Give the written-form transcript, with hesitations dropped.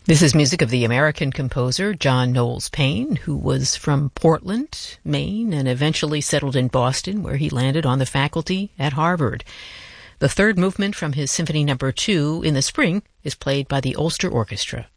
This is music of the American composer John Knowles Paine, who was from Portland, Maine, and eventually settled in Boston, where he landed on the faculty at Harvard. The third movement from his Symphony No. 2 in the spring is played by the Ulster Orchestra.